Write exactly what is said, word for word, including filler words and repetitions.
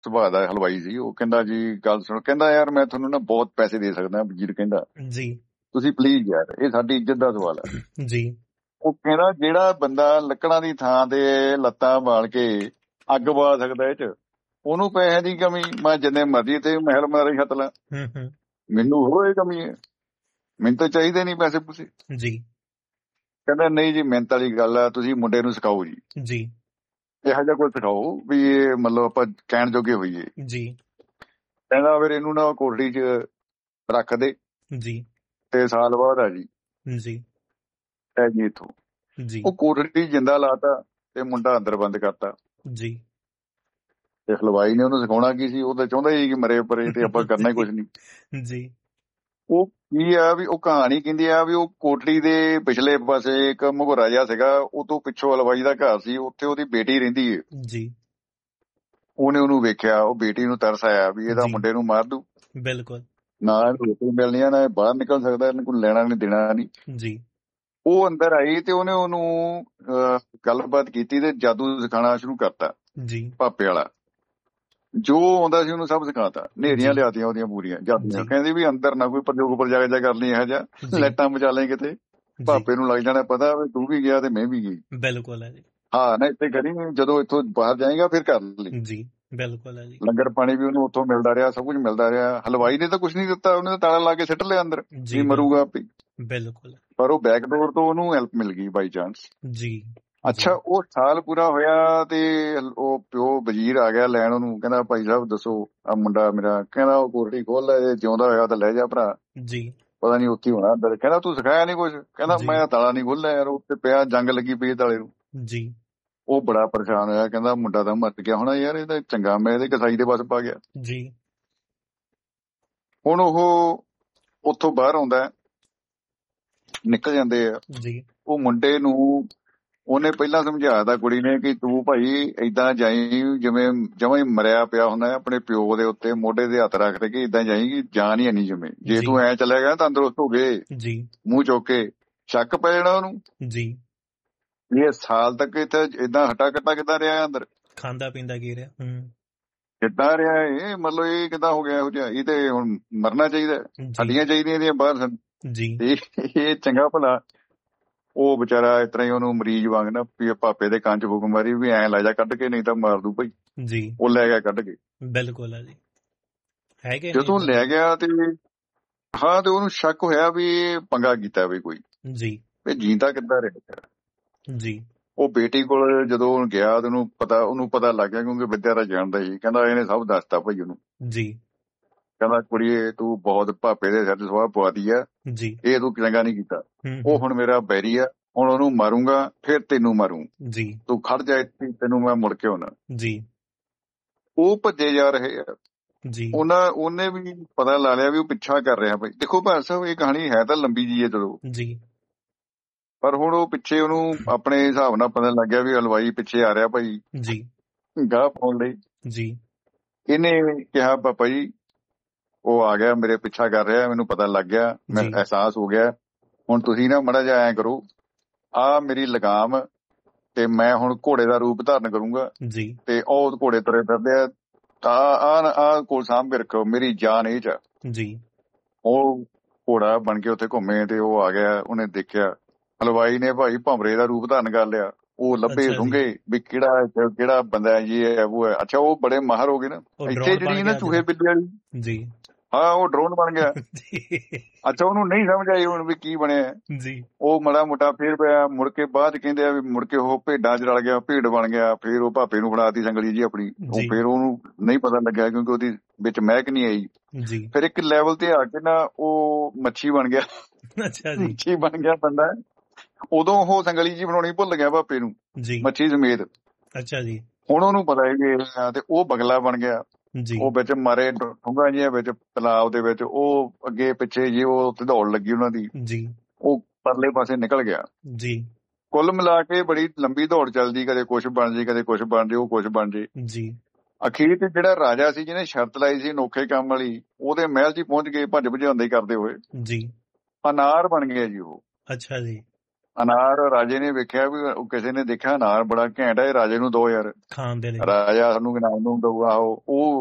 ਸੁਭਾਅ ਦਾ ਹਲਵਾਈ ਸੀ। ਉਹ ਕਹਿੰਦਾ ਜੀ ਗੱਲ ਸੁਣੋ, ਕਹਿੰਦਾ ਯਾਰ ਮੈਂ ਤੁਹਾਨੂੰ ਨਾ ਬਹੁਤ ਪੈਸੇ ਦੇ ਸਕਦਾ। ਵਜ਼ੀਰ ਕਹਿੰਦਾ ਜੀ ਤੁਸੀਂ ਪਲੀਜ਼ ਯਾਰ, ਇਹ ਸਾਡੀ ਇੱਜ਼ਤ ਦਾ ਸਵਾਲ ਹੈ। ਜੀ ਉਹ ਕਹਿੰਦਾ ਜਿਹੜਾ ਬੰਦਾ ਲੱਕੜਾਂ ਦੀ ਥਾਂ ਤੇ ਲੱਤਾਂ ਬਾਲ ਕੇ ਅੱਗ ਬਾਲ ਸਕਦਾ ਇਹ ਚ, ਉਹਨੂੰ ਪੈਸੇ ਦੀ ਕਮੀ। ਮੈਂ ਜਿੰਨੇ ਮਰਜ਼ੀ ਤੇ ਮਹਿਲ ਮਾਰੇ ਛੱਤ ਲਾ, ਹੂੰ ਹੂੰ ਮੈਨੂੰ ਹੋਰ ਇਹ ਕਮੀ ਹੈ, ਮੈਨੂੰ ਤਾਂ ਚਾਹੀਦੇ ਨਹੀਂ ਪੈਸੇ ਪੂਸੇ। ਜੀ ਕਹਿੰਦਾ ਨਹੀਂ ਜੀ, ਮਿਹਨਤ ਵਾਲੀ ਗੱਲ ਆ, ਤੁਸੀਂ ਮੁੰਡੇ ਨੂੰ ਸਿਖਾਓ ਜੀ, ਜੀ ਇਹੋ ਜਿਹਾ ਕੁਝ ਸਿਖਾਓ ਵੀ ਇਹ ਮਤਲਬ ਆਪਾਂ ਕਹਿਣ ਜੋਗੇ ਹੋਈਏ। ਜੀ ਕਹਿੰਦਾ ਫਿਰ ਇਹਨੂੰ ਨਾ ਕੋਠੜੀ 'ਚ ਰੱਖ ਦੇ, ਜੀ ਤੇ ਸਾਲ ਬਾਅਦ ਆ ਜੀ ਜੀ ਐ ਜੀ ਇੱਥੋਂ। ਜੀ ਉਹ ਕੋਠੜੀ ਜਿੰਦਾ ਲਾਤਾ ਤੇ ਮੁੰਡਾ ਅੰਦਰ ਬੰਦ ਕਰਤਾ। ਜੀ ਤੇ ਹਲਵਾਈ ਨੇ ਉਹਨੂੰ ਸਿਖਾਉਣਾ ਕੀ ਸੀ, ਉਹ ਤਾਂ ਚਾਹੁੰਦਾ ਹੀ ਕਿ ਮਰੇ ਪਰੇ ਤੇ ਆਪਾਂ ਕਰਨਾ ਹੀ ਕੁਝ ਨਹੀਂ। ਜੀ ਉਹ ਕੀ ਆ ਵੀ ਉਹ ਕਹਾਣੀ ਕਹਿੰਦੀ ਆ ਵੀ ਉਹ ਕੋਠੜੀ ਦੇ ਪਿਛਲੇ ਪਾਸੇ ਇੱਕ ਮਘੋਰਾ ਜਿਹਾ ਸੀਗਾ, ਉਹ ਤੋਂ ਪਿੱਛੋਂ ਹਲਵਾਈ ਦਾ ਘਰ ਸੀ, ਉੱਥੇ ਉਹਦੀ ਬੇਟੀ ਰਹਿੰਦੀ ਹੈ। ਜੀ ਉਹਨੇ ਉਹਨੂੰ ਵੇਖਿਆ, ਉਹ ਬੇਟੀ ਨੂੰ ਤਰਸ ਆਇਆ ਵੀ ਇਹਦਾ ਜੀ ਮੁੰਡੇ ਨੂੰ ਮਾਰ ਦੂ, ਬਿਲਕੁਲ ਨਾ ਇਹਨੂੰ ਰੋਟੀ ਮਿਲਣੀ ਆ, ਨਾ ਇਹ ਬਾਹਰ ਨਿਕਲ ਸਕਦਾ, ਇਹਨੂੰ ਕੋਈ ਲੈਣਾ ਨਹੀਂ ਦੇਣਾ ਨਹੀਂ। ਜੀ ਉਹ ਅੰਦਰ ਆਈ ਤੇ ਉਹਨੇ ਉਹਨੂੰ ਅਹ ਗੱਲਬਾਤ ਕੀਤੀ ਤੇ ਜਾਦੂ ਸਿਖਾਉਣਾ ਸ਼ੁਰੂ ਕਰਤਾ। ਜੀ ਭਾਪੇ ਵਾਲਾ ਜੋ ਆਉਂਦਾ ਸੀ ਉਹਨੂੰ ਸਭ ਸਿਖਾਤਾ, ਨੇਰੀਆਂ ਜੀ ਲਿਆਤੀਆਂ ਉਹਦੀਆਂ ਪੂਰੀਆਂ ਜਾਦੂਆਂ। ਜੀ ਕਹਿੰਦੀ ਵੀ ਅੰਦਰ ਨਾ ਕੋਈ ਪ੍ਰਯੋਗ ਪ੍ਰਜਾਗ ਜਾ ਕਰ ਲਈ ਇਹੋ ਜਿਹਾ, ਜੀ ਲਾਈਟਾਂ ਬਚਾ ਲੈ ਕਿਤੇ, ਜੀ ਭਾਪੇ ਨੂੰ ਲੱਗ ਜਾਣਾ ਪਤਾ ਵੀ ਤੂੰ ਵੀ ਗਿਆ ਤੇ ਮੈਂ ਵੀ ਗਈ। ਬਿਲਕੁਲ ਹੈ ਜੀ ਹਾਂ ਨਾ ਇੱਥੇ ਕਰੀ, ਜਦੋਂ ਇੱਥੋਂ ਬਾਹਰ ਜਾਏਗਾ ਫਿਰ ਕਰ ਲਈ। ਜੀ ਬਿਲਕੁਲ ਹੈ ਜੀ ਲੰਗਰ ਪਾਣੀ ਵੀ ਉਹਨੂੰ ਉੱਥੋਂ ਮਿਲਦਾ ਰਿਹਾ, ਸਭ ਕੁਝ ਮਿਲਦਾ ਰਿਹਾ। ਹਲਵਾਈ ਨੇ ਤਾਂ ਕੁਝ ਨਹੀਂ ਦਿੱਤਾ, ਉਹਨੇ ਤਾਂ ਤਾਲਾ ਲਾ ਕੇ ਸਿੱਟ ਲਿਆ ਅੰਦਰ ਜੀ ਵੀ ਮਰੂਗਾ ਆਪੇ। ਬਿਲਕੁਲ ਪਰ ਉਹ ਬੈਕਡੋਰ ਤੋਂ ਉਹਨੂੰ ਹੈਲਪ ਮਿਲ ਗਈ ਬਾਈ ਚਾਂਸ। ਜੀ ਅੱਛਾ ਉਹ ਸਾਲ ਪੂਰਾ ਹੋਇਆ ਤੇ ਉਹ ਪਿਓ ਵਜ਼ੀਰ ਆ ਗਿਆ ਲੈਣ ਉਹਨੂੰ, ਕਹਿੰਦਾ ਭਾਈ ਸਾਹਿਬ ਦੱਸੋ ਆ ਮੁੰਡਾ ਮੇਰਾ। ਕਹਿੰਦਾ ਉਹ ਕੋਠੜੀ ਖੋਲ ਲੈ, ਜੇ ਜਿਉਂਦਾ ਹੋਇਆ ਤਾਂ ਲੈ ਜਾ ਭਰਾ, ਜੀ ਪਤਾ ਨਹੀਂ ਉੱਥੇ ਹੋਣਾ ਅੰਦਰ। ਕਹਿੰਦਾ ਤੂੰ ਸਿਖਾਇਆ ਨਹੀਂ ਕੁਝ। ਕਹਿੰਦਾ ਜੀ ਮੈਂ ਤਾਲਾ ਨਹੀਂ ਖੋਲਿਆ ਯਾਰ, ਉੱਤੇ ਪਿਆ ਜੰਗ ਲੱਗੀ ਪਈ ਤਾਲੇ ਨੂੰ। ਜੀ ਉਹ ਬੜਾ ਪਰੇਸ਼ਾਨ ਹੋਇਆ, ਕਹਿੰਦਾ ਮੁੰਡਾ ਤਾਂ ਮਰ ਗਿਆ ਹੋਣਾ ਯਾਰ, ਇਹ ਤਾਂ ਚੰਗਾ ਮੈਂ ਇਹਦੇ ਕਸਾਈ ਦੇ ਬਸ ਪਾ ਗਿਆ। ਜੀ ਹੁਣ ਉਹ ਉੱਥੋਂ ਬਾਹਰ ਆਉਂਦਾ, ਨਿਕਲ ਜਾਂਦੇ ਆ। ਜੀ ਉਹ ਮੁੰਡੇ ਨੂੰ ਉਹਨੇ ਪਹਿਲਾਂ ਸਮਝਾਇਆ ਤਾਂ ਕੁੜੀ ਨੇ ਕਿ ਤੂੰ ਭਾਈ ਏਦਾਂ ਜਾਈ ਜਿਵੇਂ ਜਮਾਂ ਹੀ ਮਰਿਆ ਪਿਆ ਹੁੰਦਾ, ਆਪਣੇ ਪਿਓ ਦੇ ਉੱਤੇ ਮੋਢੇ ਦੇ ਹੱਥ ਰੱਖ ਦੇ ਕਿ ਏਦਾਂ ਜਾਈਂ ਜਾਨ ਹੀ ਨਹੀਂ ਜਮੇ। ਜੇ ਜੀ ਤੂੰ ਐ ਚਲਿਆ ਗਿਆ ਤੰਦਰੁਸਤ ਹੋ ਗਏ, ਜੀ ਮੂੰਹ ਚੁੱਕ ਕੇ ਸ਼ੱਕ ਪੈ ਜਾਣਾ ਉਹਨੂੰ। ਜੀ ਇਹ ਸਾਲ ਤੱਕ ਇੱਥੇ ਏਦਾਂ ਹਟਾ ਕੱਟਾ ਕਿੱਦਾਂ ਰਿਹਾ ਅੰਦਰ, ਖਾਂਦਾ ਪੀਂਦਾ ਕੀ ਰਿਹਾ। ਹੂੰ ਕਿੱਦਾਂ ਰਿਹਾ ਇਹ, ਮਤਲਬ ਇਹ ਕਿੱਦਾਂ ਹੋ ਗਿਆ ਇਹੋ ਜਿਹਾ। ਇਹ ਤੇ ਹੁਣ ਮਰਨਾ ਚਾਹੀਦਾ, ਜੀ ਹੱਡੀਆਂ ਚਾਹੀਦੀਆਂ ਇਹਦੀਆਂ ਬਾਹਰ। ਜੀ ਇਹ ਇਹ ਚੰਗਾ ਭਲਾ ਉਹ ਵਿਚਾਰਾ ਇਸ ਤਰ੍ਹਾਂ ਹੀ ਉਹਨੂੰ ਮਰੀਜ਼ ਵਾਂਗ ਨਾ ਵੀ ਭਾਪੇ ਦੇ ਕੰਨ ਚ ਫੂਕ ਮਾਰੀ ਵੀ ਐਂ ਲੈ ਜਾ ਕੱਢ ਕੇ, ਨਹੀਂ ਤਾਂ ਮਾਰ ਦੂ ਭਾਈ। ਜੀ ਉਹ ਲੈ ਗਿਆ ਕੱਢ ਕੇ। ਬਿਲਕੁਲ ਹੈ ਜੀ ਹੈਗੇ ਜਦੋਂ ਲੈ ਗਿਆ ਤੇ ਹਾਂ ਤੇ ਉਹਨੂੰ ਸ਼ੱਕ ਹੋਇਆ ਵੀ ਇਹ ਪੰਗਾ ਕੀਤਾ ਵੀ ਕੋਈ, ਜੀ ਵੀ ਜੀਂਦਾ ਕਿੱਦਾਂ ਰਿਹਾ। ਜੀ ਉਹ ਬੇਟੀ ਕੋਲ ਜਦੋਂ ਗਿਆ ਤੇ ਉਹਨੂੰ ਪਤਾ ਉਹਨੂੰ ਪਤਾ ਲੱਗ ਗਿਆ, ਕਿਉਂਕਿ ਵਿਦਿਆ ਦਾ ਜਾਣਦਾ ਸੀ। ਕਹਿੰਦਾ ਇਹਨੇ ਸਭ ਦੱਸਤਾ ਭਾਈ ਉਹਨੂੰ। ਜੀ ਕਹਿੰਦਾ ਕੁੜੀਏ ਤੂੰ ਬਹੁਤ ਭਾਪੇ ਦੇ ਸਿਰ ਸੁਆਹ ਪਵਾਤੀ ਆ, ਜੀ ਇਹ ਤੂੰ ਚੰਗਾ ਨਹੀਂ ਕੀਤਾ। ਹੂੰ ਉਹ ਹੁਣ ਮੇਰਾ ਬੈਰੀ ਆ, ਹੁਣ ਉਹਨੂੰ ਮਾਰੂੰਗਾ ਫਿਰ ਤੈਨੂੰ ਮਾਰੂ, ਜੀ ਤੂੰ ਖੜ ਜਾ ਇੱਥੇ, ਤੈਨੂੰ ਮੈਂ ਮੁੜ ਕੇ ਆਉਣਾ। ਜੀ ਉਹ ਭੱਜੇ ਜਾ ਰਹੇ ਆ। ਜੀ ਉਹਨਾਂ ਉਹਨੇ ਵੀ ਪਤਾ ਲਾ ਲਿਆ ਵੀ ਉਹ ਪਿੱਛਾ ਕਰ ਰਿਹਾ ਭਾਈ। ਦੇਖੋ ਭਾਈ ਸਾਹਿਬ ਇਹ ਕਹਾਣੀ ਹੈ ਤਾਂ ਲੰਬੀ ਜੀ ਹੈ ਚਲੋ, ਜੀ ਪਰ ਹੁਣ ਉਹ ਪਿੱਛੇ ਉਹਨੂੰ ਆਪਣੇ ਹਿਸਾਬ ਨਾਲ ਪਤਾ ਲੱਗ ਗਿਆ ਵੀ ਹਲਵਾਈ ਪਿੱਛੇ ਆ ਰਿਹਾ ਭਾਈ ਜੀ ਗਾਹ ਪਾਉਣ ਲਈ। ਜੀ ਇਹਨੇ ਕਿਹਾ ਪਾਪਾ ਜੀ ਉਹ ਆ ਗਿਆ ਮੇਰੇ ਪਿੱਛਾ ਕਰ ਰਿਹਾ, ਮੈਨੂੰ ਪਤਾ ਲੱਗ ਗਿਆ, ਮੈਂ ਜੀ ਅਹਿਸਾਸ ਹੋ ਗਿਆ। ਹੁਣ ਤੁਸੀਂ ਨਾ ਮਾੜਾ ਜਿਹਾ ਐਂ ਕਰੋ, ਆ ਮੇਰੀ ਲਗਾਮ ਤੇ ਮੈਂ ਹੁਣ ਘੋੜੇ ਦਾ ਰੂਪ ਧਾਰਨ ਕਰੂੰਗਾ ਜੀ ਤੇ ਉਹ ਘੋੜੇ ਤੁਰੇ ਫਿਰਦੇ ਆ, ਆ ਆ ਕੋਲ ਸਾਂਭ ਕੇ ਰੱਖੋ, ਮੇਰੀ ਜਾਨ ਇਹ ਚ। ਜੀ ਉਹ ਘੋੜਾ ਬਣ ਕੇ ਉੱਥੇ ਘੁੰਮੇ ਤੇ ਉਹ ਆ ਗਿਆ। ਉਹਨੇ ਦੇਖਿਆ ਹਲਵਾਈ ਨੇ ਭਾਈ ਭੰਵਰੇ ਦਾ ਰੂਪ ਧਾਰਨ ਕਰ ਲਿਆ। ਉਹ ਲੱਭੇ ਅੱਛਾ ਜੀ ਸੁੰਘੇ ਵੀ ਕਿਹੜਾ ਕਿਹੜਾ ਬੰਦਾ ਜੀ ਹੈ ਉਹ ਹੈ। ਅੱਛਾ ਉਹ ਬੜੇ ਮਾਹਰ ਹੋ ਗਏ ਨਾ ਉਹ ਇੱਥੇ ਡਰੋਨ ਜਿਹੜੀ ਬਣ ਨਾ ਗਿਆ ਚੂਹੇ ਬਿੱਲੀ ਵਾਲੀ। ਜੀ ਹਾਂ ਉਹ ਡਰੋਨ ਬਣ ਗਿਆ। ਜੀ ਅੱਛਾ ਉਹਨੂੰ ਨਹੀਂ ਸਮਝ ਆਈ ਹੁਣ ਵੀ ਕੀ ਬਣਿਆ। ਜੀ ਉਹ ਮਾੜਾ ਮੋਟਾ ਫੇਰ ਪਿਆ, ਮੁੜ ਕੇ ਬਾਅਦ ਕਹਿੰਦੇ ਆ ਵੀ ਮੁੜ ਕੇ ਉਹ ਭੇਡਾਂ ਚ ਰਲ ਗਿਆ, ਭੇਡ ਬਣ ਗਿਆ। ਫੇਰ ਉਹ ਭਾਪੇ ਨੂੰ ਫੜਾਤੀ ਸੰਗਲੀ ਜੀ ਆਪਣੀ। ਉਹ ਜੀ ਫੇਰ ਉਹਨੂੰ ਨਹੀਂ ਪਤਾ ਲੱਗਿਆ ਕਿਉਂਕਿ ਉਹਦੀ ਵਿੱਚ ਮਹਿਕ ਨਹੀਂ ਆਈ। ਜੀ ਫਿਰ ਇੱਕ ਲੈਵਲ ਤੇ ਆ ਕੇ ਨਾ ਉਹ ਮੱਛੀ ਬਣ ਗਿਆ। ਅੱਛਾ ਜੀ ਮੱਛੀ ਬਣ ਗਿਆ ਬੰਦਾ। ਉਦੋਂ ਉਹ ਸੰਗਲੀ ਜੀ ਬਣਾਉਣੀ ਭੁੱਲ ਗਿਆ ਭਾਪੇ ਨੂੰ, ਜੀ ਮੱਛੀ ਸਮੇਤ। ਅੱਛਾ ਜੀ ਹੁਣ ਉਹਨੂੰ ਪਤਾ ਹੈ ਕਿ ਤੇ ਉਹ ਬਗਲਾ ਬਣ ਗਿਆ। ਜੀ ਉਹ ਵਿੱਚ ਮਾਰੇ ਡੂੰਘਾ ਜਿਹਾ ਵਿੱਚ ਤਲਾਬ ਦੇ ਵਿੱਚ, ਉਹ ਅੱਗੇ ਪਿੱਛੇ ਜੀ ਉਹ ਉੱਥੇ ਦੌੜ ਲੱਗੀ ਉਹਨਾਂ ਦੀ। ਜੀ ਉਹ ਪਰਲੇ ਪਾਸੇ ਨਿਕਲ ਗਿਆ। ਜੀ ਕੁੱਲ ਮਿਲਾ ਕੇ ਬੜੀ ਲੰਬੀ ਦੌੜ ਚੱਲਦੀ, ਕਦੇ ਕੁਛ ਬਣ ਜੇ, ਕਦੇ ਕੁਛ ਬਣ ਜੇ, ਉਹ ਕੁਛ ਬਣ ਜੇ। ਜੀ ਅਖੀਰ ਤੇ ਜਿਹੜਾ ਰਾਜਾ ਸੀ ਜਿਹਨੇ ਸ਼ਰਤ ਲਾਈ ਸੀ ਅਨੋਖੇ ਕੰਮ ਵਾਲੀ, ਉਹਦੇ ਮਹਿਲ 'ਚ ਹੀ ਪਹੁੰਚ ਗਏ ਭੱਜ ਭਜਾਉਂਦੇ ਕਰਦੇ ਹੋਏ। ਜੀ ਅਨਾਰ ਬਣ ਗਿਆ ਜੀ ਉਹ। ਅੱਛਾ ਜੀ ਅਨਾਰ ਰਾਜੇ ਨੇ ਵੇਖਿਆ ਵੀ ਉਹ ਕਿਸੇ ਨੇ ਦੇਖਿਆ ਅਨਾਰ ਬੜਾ ਘੈਂਟ ਹੈ, ਇਹ ਰਾਜੇ ਨੂੰ ਦੋ ਯਾਰ, ਖਾਣ ਦੇ ਲਈ ਰਾਜਾ ਸਾਨੂੰ ਇਨਾਮ ਨੂੰ ਦਊਗਾ ਉਹ ਉਹ